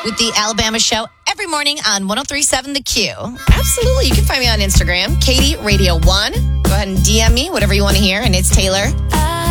with the Alabama Show every morning on 103.7 The Q. Absolutely. You can find me on Instagram, Katie Radio 1. Go ahead and DM me, whatever you want to hear. And it's Taylor